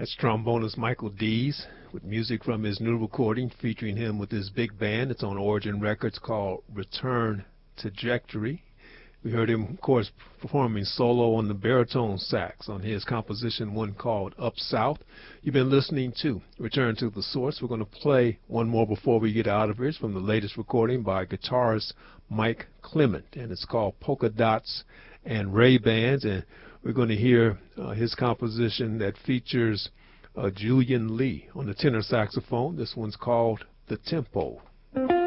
That's trombonist Michael Dees with music from his new recording featuring him with his big band. It's on Origin Records called Return Trajectory. We heard him, of course, performing solo on the baritone sax on his composition, one called Up South. You've been listening to Return to the Source. We're going to play one more before we get out of here. It's from the latest recording by guitarist Mike Clement, and it's called Polka Dots and Ray-Bans. And we're going to hear his composition that features Julian Lee on the tenor saxophone. This one's called The Tempo.